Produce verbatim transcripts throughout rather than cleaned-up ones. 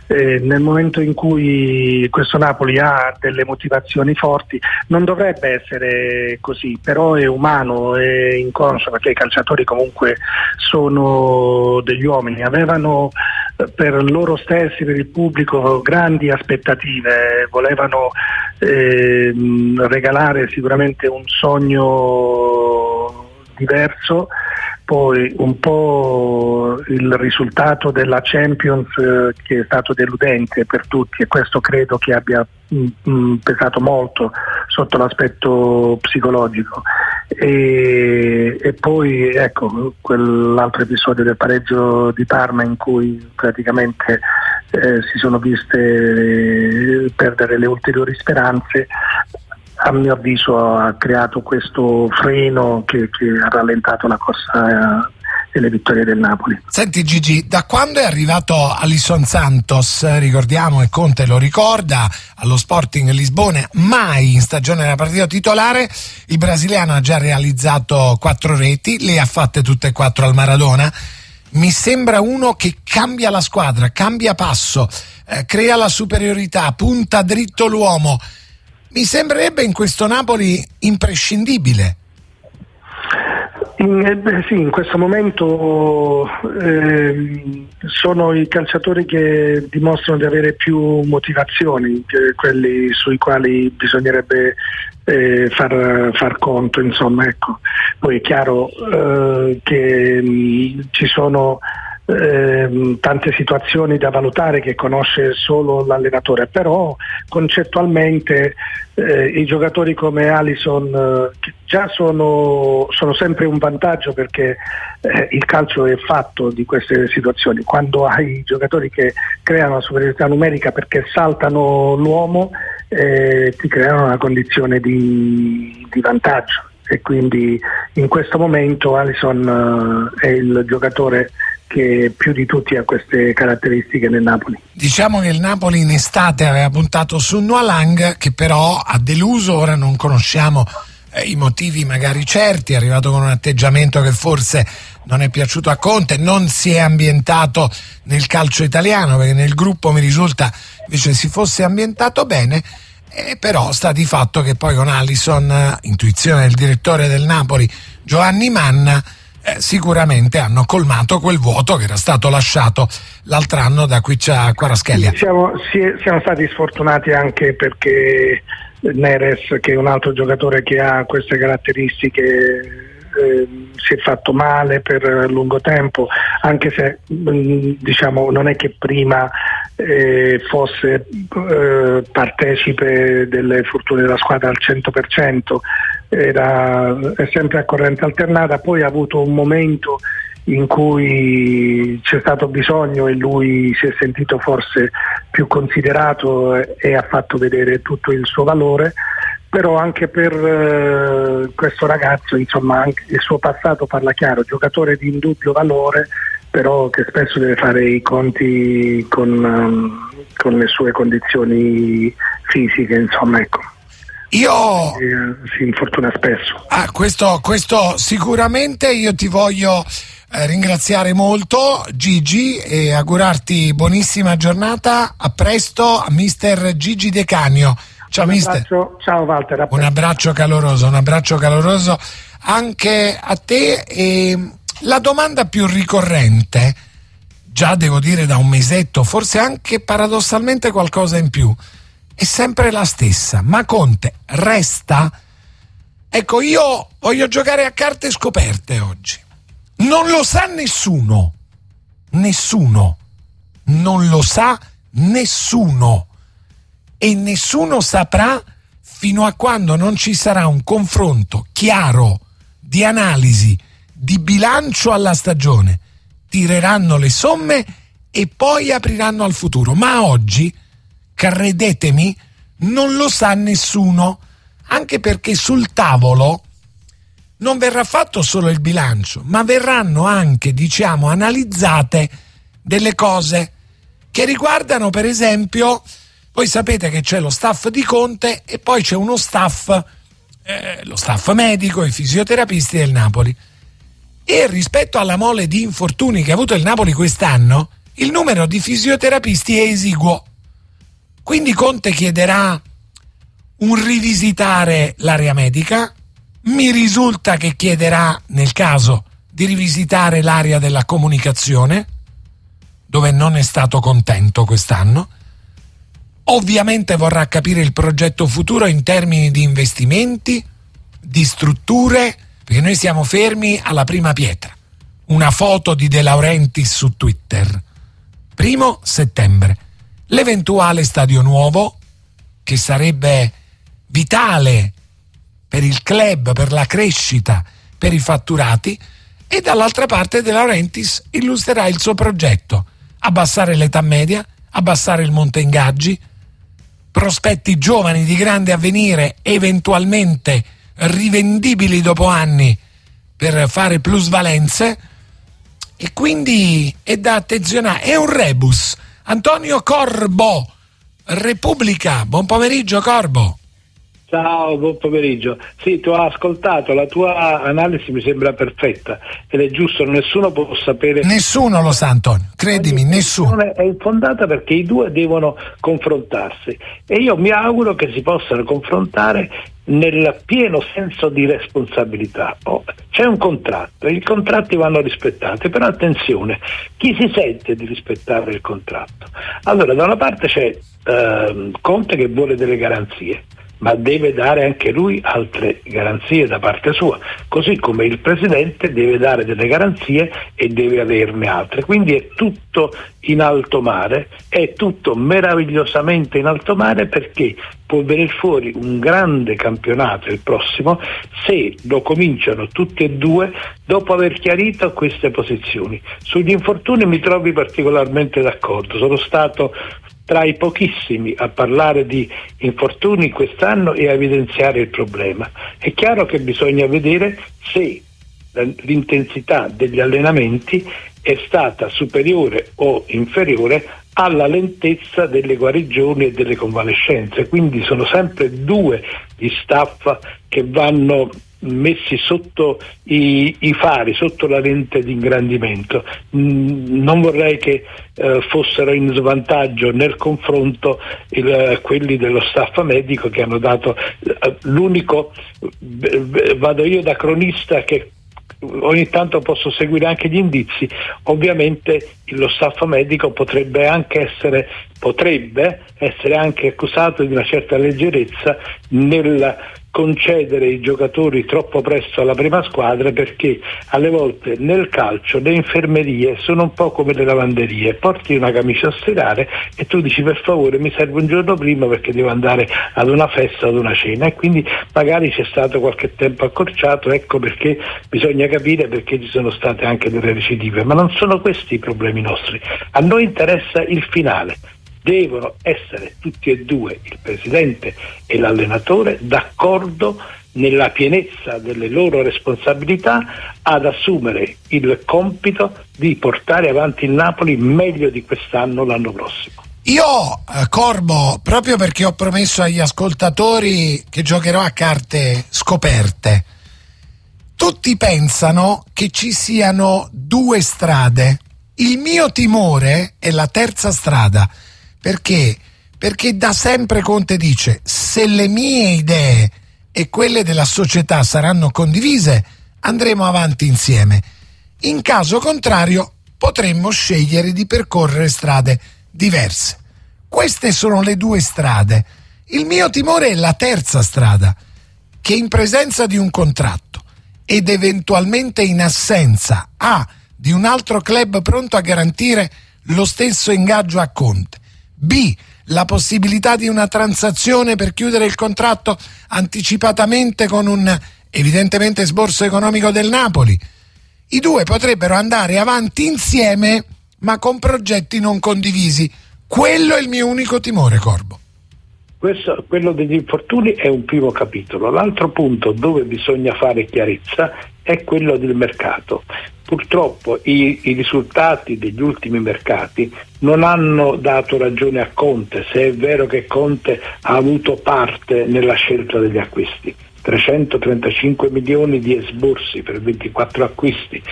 eh, nel momento in cui questo Napoli ha delle motivazioni forti non dovrebbe essere così, però è umano, è inconscio, perché i calciatori comunque sono degli uomini, avevano per loro stessi, per il pubblico, grandi aspettative, volevano eh, regalare sicuramente un sogno diverso. Poi un po' il risultato della Champions eh, che è stato deludente per tutti, e questo credo che abbia mh, mh, pesato molto sotto l'aspetto psicologico, e, e poi ecco quell'altro episodio del pareggio di Parma in cui praticamente eh, si sono viste eh, perdere le ulteriori speranze, a mio avviso ha creato questo freno che, che ha rallentato la corsa e le vittorie del Napoli. Senti Gigi, da quando è arrivato Alisson Santos, ricordiamo e Conte lo ricorda, allo Sporting Lisbona, mai in stagione della partita titolare, il brasiliano ha già realizzato quattro reti, le ha fatte tutte e quattro al Maradona. Mi sembra uno che cambia la squadra, cambia passo, eh, crea la superiorità, punta dritto l'uomo. Mi sembrerebbe in questo Napoli imprescindibile. In, eh, sì, in questo momento eh, sono i calciatori che dimostrano di avere più motivazioni, che quelli sui quali bisognerebbe eh, far, far conto, insomma, ecco. Poi è chiaro eh, che mh, ci sono Eh, tante situazioni da valutare che conosce solo l'allenatore, però concettualmente eh, i giocatori come Alisson eh, già sono, sono sempre un vantaggio, perché eh, il calcio è fatto di queste situazioni. Quando hai giocatori che creano la superiorità numerica perché saltano l'uomo, eh, ti creano una condizione di, di vantaggio, e quindi in questo momento Alisson eh, è il giocatore che più di tutti ha queste caratteristiche nel Napoli. Diciamo che il Napoli in estate aveva puntato su Noalang, che però ha deluso. Ora non conosciamo eh, i motivi magari certi, è arrivato con un atteggiamento che forse non è piaciuto a Conte, non si è ambientato nel calcio italiano, perché nel gruppo mi risulta invece si fosse ambientato bene. Eh, però sta di fatto che poi con Alisson, eh, intuizione del direttore del Napoli Giovanni Manna, Eh, sicuramente hanno colmato quel vuoto che era stato lasciato l'altro anno da Quiccia Kvaratskhelia. Siamo, siamo stati sfortunati anche perché Neres, che è un altro giocatore che ha queste caratteristiche, eh, si è fatto male per lungo tempo, anche se mh, diciamo non è che prima eh, fosse eh, partecipe delle fortune della squadra al cento per cento, era è sempre a corrente alternata. Poi ha avuto un momento in cui c'è stato bisogno e lui si è sentito forse più considerato e, e ha fatto vedere tutto il suo valore, però anche per eh, questo ragazzo, insomma, anche il suo passato parla chiaro, giocatore di indubbio valore, però che spesso deve fare i conti con, um, con le sue condizioni fisiche, insomma, ecco. Io si infortuna spesso. Ah, questo, questo sicuramente. Io ti voglio eh, ringraziare molto Gigi e augurarti buonissima giornata. A presto a mister Gigi De Canio. Ciao un mister. Abbraccio. Ciao Walter. Un abbraccio caloroso, un abbraccio caloroso anche a te. E la domanda più ricorrente, già devo dire da un mesetto, forse anche paradossalmente qualcosa in più, è sempre la stessa: ma Conte resta? Ecco, io voglio giocare a carte scoperte oggi. Non lo sa nessuno, nessuno, non lo sa nessuno, e nessuno saprà fino a quando non ci sarà un confronto chiaro, di analisi, di bilancio alla stagione. Tireranno le somme e poi apriranno al futuro, ma oggi, credetemi, non lo sa nessuno, anche perché sul tavolo non verrà fatto solo il bilancio, ma verranno anche, diciamo, analizzate delle cose che riguardano, per esempio, voi sapete che c'è lo staff di Conte e poi c'è uno staff, eh, lo staff medico, i fisioterapisti del Napoli, e rispetto alla mole di infortuni che ha avuto il Napoli quest'anno, il numero di fisioterapisti è esiguo. Quindi Conte chiederà un rivisitare l'area medica, mi risulta che chiederà, nel caso, di rivisitare l'area della comunicazione, dove non è stato contento quest'anno. Ovviamente vorrà capire il progetto futuro in termini di investimenti, di strutture, perché noi siamo fermi alla prima pietra. Una foto di De Laurentiis su Twitter. Primo settembre. L'eventuale stadio nuovo, che sarebbe vitale per il club, per la crescita, per i fatturati, e dall'altra parte De Laurentiis illustrerà il suo progetto: abbassare l'età media, abbassare il monte ingaggi, prospetti giovani di grande avvenire, eventualmente rivendibili dopo anni per fare plusvalenze, e quindi è da attenzionare. È un rebus. Antonio Corbo, Repubblica, buon pomeriggio Corbo. Ciao, buon pomeriggio. Sì, tu hai ascoltato, la tua analisi mi sembra perfetta ed è giusto, nessuno può sapere. Nessuno lo sa, Antonio, credimi, nessuno. È infondata perché i due devono confrontarsi e io mi auguro che si possano confrontare nel pieno senso di responsabilità. Oh, c'è un contratto, i contratti vanno rispettati, però attenzione, chi si sente di rispettare il contratto? Allora, da una parte c'è eh, Conte che vuole delle garanzie, ma deve dare anche lui altre garanzie da parte sua, così come il presidente deve dare delle garanzie e deve averne altre. Quindi è tutto in alto mare, è tutto meravigliosamente in alto mare, perché può venire fuori un grande campionato il prossimo se lo cominciano tutti e due dopo aver chiarito queste posizioni. Sugli infortuni mi trovi particolarmente d'accordo, sono stato tra i pochissimi a parlare di infortuni quest'anno e a evidenziare il problema. È chiaro che bisogna vedere se l'intensità degli allenamenti è stata superiore o inferiore alla lentezza delle guarigioni e delle convalescenze, quindi sono sempre due gli staff che vanno messi sotto i, i fari, sotto la lente di ingrandimento. Mm, non vorrei che eh, fossero in svantaggio nel confronto il, quelli dello staff medico che hanno dato eh, l'unico, eh, vado io da cronista che ogni tanto posso seguire anche gli indizi. Ovviamente lo staff medico potrebbe anche essere potrebbe essere anche accusato di una certa leggerezza nel concedere i giocatori troppo presto alla prima squadra, perché alle volte nel calcio le infermerie sono un po' come le lavanderie: porti una camicia a stirare e tu dici per favore mi serve un giorno prima perché devo andare ad una festa, ad una cena, e quindi magari c'è stato qualche tempo accorciato. Ecco perché bisogna capire perché ci sono state anche delle recidive, ma non sono questi i problemi nostri. A noi interessa il finale. Devono essere tutti e due, il presidente e l'allenatore, d'accordo nella pienezza delle loro responsabilità ad assumere il compito di portare avanti il Napoli meglio di quest'anno, l'anno prossimo. Io, eh, Corbo, proprio perché ho promesso agli ascoltatori che giocherò a carte scoperte, tutti pensano che ci siano due strade. Il mio timore è la terza strada. Perché? Perché da sempre Conte dice: se le mie idee e quelle della società saranno condivise, andremo avanti insieme. In caso contrario, potremmo scegliere di percorrere strade diverse. Queste sono le due strade. Il mio timore è la terza strada, che in presenza di un contratto ed eventualmente in assenza A di un altro club pronto a garantire lo stesso ingaggio a Conte, B, la possibilità di una transazione per chiudere il contratto anticipatamente con un evidentemente sborso economico del Napoli, i due potrebbero andare avanti insieme ma con progetti non condivisi. Quello è il mio unico timore, Corbo. Questo, quello degli infortuni è un primo capitolo. L'altro punto dove bisogna fare chiarezza è quello del mercato. Purtroppo i, i risultati degli ultimi mercati non hanno dato ragione a Conte, se è vero che Conte ha avuto parte nella scelta degli acquisti. trecentotrentacinque milioni di esborsi per ventiquattro acquisti,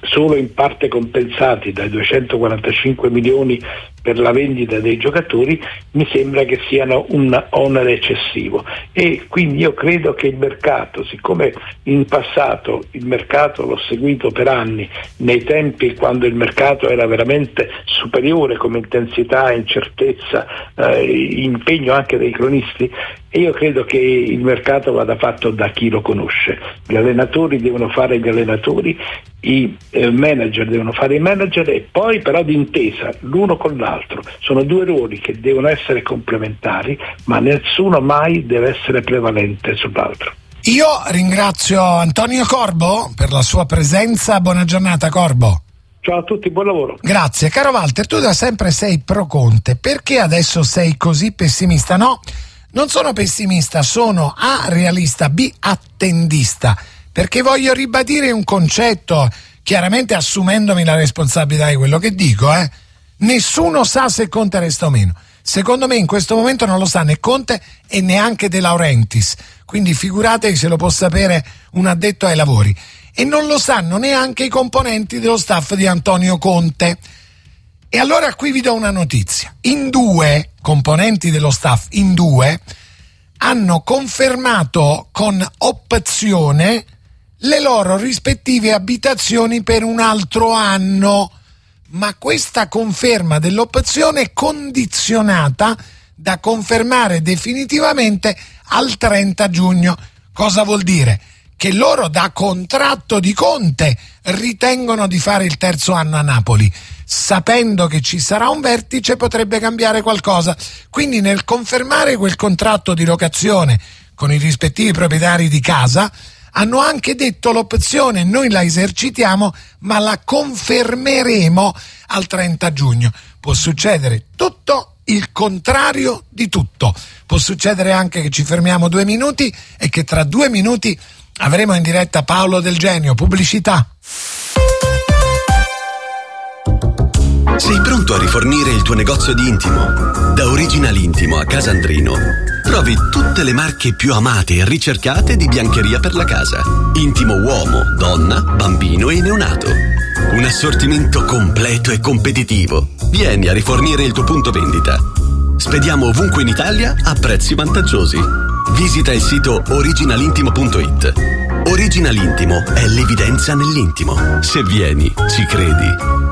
solo in parte compensati dai duecentoquarantacinque milioni per la vendita dei giocatori, mi sembra che siano un onere eccessivo, e quindi io credo che il mercato, siccome in passato il mercato l'ho seguito per anni, nei tempi quando il mercato era veramente superiore come intensità, incertezza, eh, impegno anche dei cronisti, e io credo che il mercato vada fatto da chi lo conosce. Gli allenatori devono fare gli allenatori, i eh, manager devono fare i manager, e poi però d'intesa l'uno con l'altro. Sono due ruoli che devono essere complementari, ma nessuno mai deve essere prevalente sull'altro. Io ringrazio Antonio Corbo per la sua presenza. Buona giornata, Corbo. Ciao a tutti, buon lavoro. Grazie. Caro Walter, tu da sempre sei pro Conte, perché adesso sei così pessimista? No, non sono pessimista, sono A, realista, B, attendista, perché voglio ribadire un concetto, chiaramente assumendomi la responsabilità di quello che dico. eh. Nessuno sa se Conte resta o meno. Secondo me in questo momento non lo sa né Conte e neanche De Laurentiis, quindi figuratevi se lo può sapere un addetto ai lavori. E non lo sanno neanche i componenti dello staff di Antonio Conte. E allora qui vi do una notizia. In due componenti dello staff, in due, hanno confermato con opzione le loro rispettive abitazioni per un altro anno. Ma questa conferma dell'opzione è condizionata da confermare definitivamente al trenta giugno. Cosa vuol dire? Che loro da contratto di Conte ritengono di fare il terzo anno a Napoli. Sapendo che ci sarà un vertice potrebbe cambiare qualcosa. Quindi nel confermare quel contratto di locazione con i rispettivi proprietari di casa hanno anche detto l'opzione noi la esercitiamo, ma la confermeremo al trenta giugno. Può succedere tutto il contrario di tutto. Può succedere anche che ci fermiamo due minuti e che tra due minuti avremo in diretta Paolo Del Genio. Pubblicità. Sei pronto a rifornire il tuo negozio di intimo? Da Original Intimo a Casandrino trovi tutte le marche più amate e ricercate di biancheria per la casa. Intimo uomo, donna, bambino e neonato. Un assortimento completo e competitivo. Vieni a rifornire il tuo punto vendita. Spediamo ovunque in Italia a prezzi vantaggiosi. Visita il sito original intimo punto it. Original Intimo è l'evidenza nell'intimo. Se vieni, ci credi.